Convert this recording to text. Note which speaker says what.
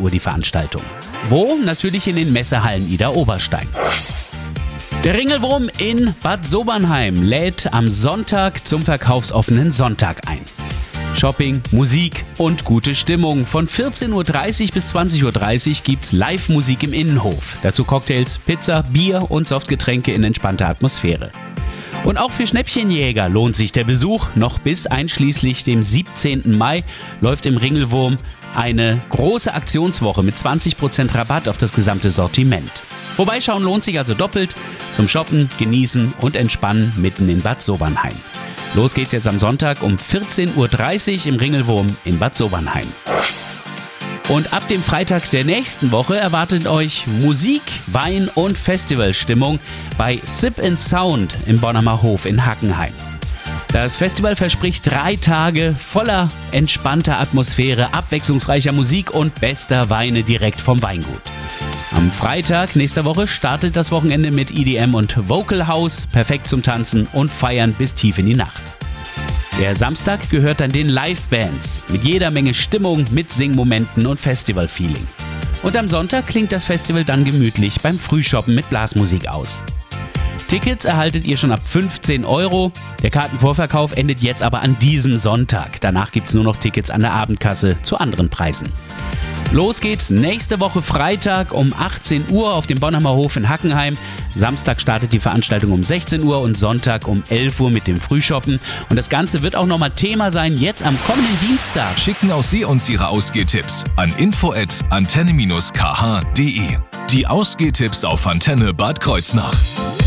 Speaker 1: Uhr die Veranstaltung. Wo? Natürlich in den Messehallen Idar-Oberstein. Der Ringelwurm in Bad Sobernheim lädt am Sonntag zum verkaufsoffenen Sonntag ein. Shopping, Musik und gute Stimmung. Von 14.30 Uhr bis 20.30 Uhr gibt's Live-Musik im Innenhof. Dazu Cocktails, Pizza, Bier und Softgetränke in entspannter Atmosphäre. Und auch für Schnäppchenjäger lohnt sich der Besuch. Noch bis einschließlich dem 17. Mai läuft im Ringelwurm eine große Aktionswoche mit 20% Rabatt auf das gesamte Sortiment. Vorbeischauen lohnt sich also doppelt zum Shoppen, Genießen und Entspannen mitten in Bad Sobernheim. Los geht's jetzt am Sonntag um 14.30 Uhr im Ringelwurm in Bad Sobernheim. Und ab dem Freitag der nächsten Woche erwartet euch Musik, Wein und Festivalstimmung bei Sip & Sound im Bonner Hof in Hackenheim. Das Festival verspricht 3 Tage voller entspannter Atmosphäre, abwechslungsreicher Musik und bester Weine direkt vom Weingut. Am Freitag nächster Woche startet das Wochenende mit EDM und Vocal House, perfekt zum Tanzen und Feiern bis tief in die Nacht. Der Samstag gehört dann den Live-Bands mit jeder Menge Stimmung, mit Singmomenten und Festival-Feeling. Und am Sonntag klingt das Festival dann gemütlich beim Frühshoppen mit Blasmusik aus. Tickets erhaltet ihr schon ab 15 €. Der Kartenvorverkauf endet jetzt aber an diesem Sonntag. Danach gibt es nur noch Tickets an der Abendkasse zu anderen Preisen. Los geht's nächste Woche Freitag um 18 Uhr auf dem Bonner Hof in Hackenheim. Samstag startet die Veranstaltung um 16 Uhr und Sonntag um 11 Uhr mit dem Frühshoppen. Und das Ganze wird auch nochmal Thema sein jetzt am kommenden Dienstag.
Speaker 2: Schicken auch Sie uns Ihre Ausgehtipps an info@antenne-kh.de. Die Ausgehtipps auf Antenne Bad Kreuznach.